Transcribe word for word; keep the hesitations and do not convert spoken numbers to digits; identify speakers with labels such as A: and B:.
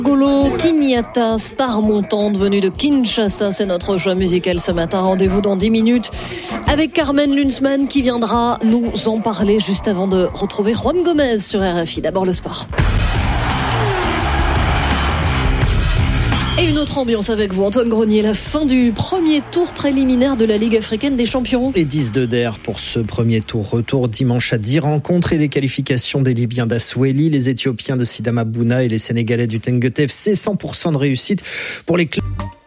A: Golo Kinyata, star montante venue de Kinshasa, c'est notre choix musical ce matin. Rendez-vous dans dix minutes avec Carmen Lunsman qui viendra nous en parler juste avant de retrouver Juan Gomez sur R F I. D'abord le sport. Et une autre ambiance avec vous, Antoine Grenier, la fin du premier tour préliminaire de la Ligue africaine des champions.
B: Et dix de d'air pour ce premier tour. Retour dimanche à dix rencontres et les qualifications des Libyens d'Asweli, les Éthiopiens de Sidama Bouna et les Sénégalais du Tenguet F C. cent pour cent de réussite pour les clubs.